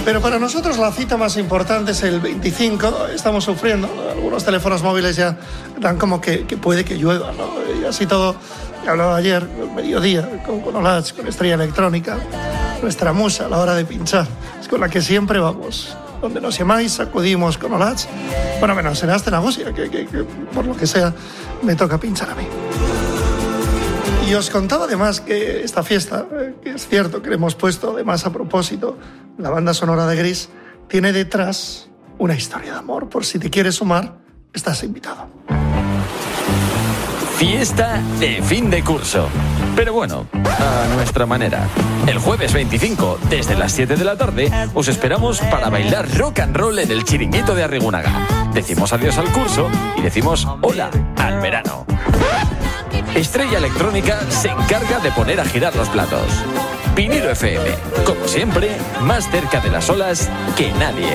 Pero para nosotros la cita más importante es el 25. Estamos sufriendo, ¿no? Algunos teléfonos móviles ya dan como que puede que llueva, ¿no? Y así todo, he hablado ayer, al mediodía, con Olach, con Estrella Electrónica, nuestra musa a la hora de pinchar, es con la que siempre vamos. Donde nos llamáis, acudimos con Olach. Bueno, menos en Aste Nagusia, que por lo que sea me toca pinchar a mí. Y os contaba además que esta fiesta, que es cierto que le hemos puesto además a propósito, la banda sonora de Gris, tiene detrás una historia de amor. Por si te quieres sumar, estás invitado. Fiesta de fin de curso. Pero bueno, a nuestra manera. El jueves 25, desde las 7 de la tarde, os esperamos para bailar rock and roll en el Chiringuito de Arrigunaga. Decimos adiós al curso y decimos hola al verano. Estrella Electrónica se encarga de poner a girar los platos. Vinilo FM, como siempre, más cerca de las olas que nadie.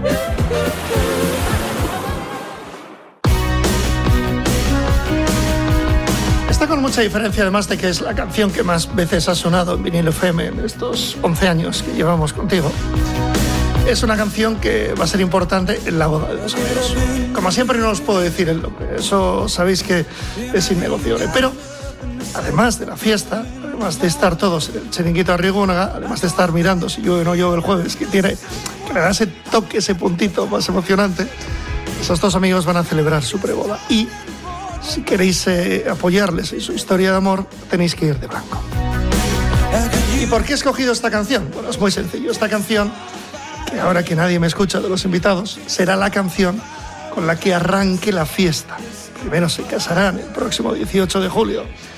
Está con mucha diferencia además de que es la canción que más veces ha sonado en Vinilo FM en estos 11 años que llevamos contigo. Es una canción que va a ser importante en la boda de los amigos. Como siempre no os puedo decir el nombre, eso sabéis que es innegociable. Pero además de la fiesta, además de estar todos en el Chiringuito de Arrigunaga, además de estar mirando si llueve o no llueve el jueves, que le da ese toque, ese puntito más emocionante, esos dos amigos van a celebrar su preboda. Y si queréis apoyarles en su historia de amor, tenéis que ir de blanco. ¿Y por qué he escogido esta canción? Bueno, es muy sencillo. Esta canción, que ahora que nadie me escucha de los invitados, será la canción con la que arranque la fiesta. Primero se casarán el próximo 18 de julio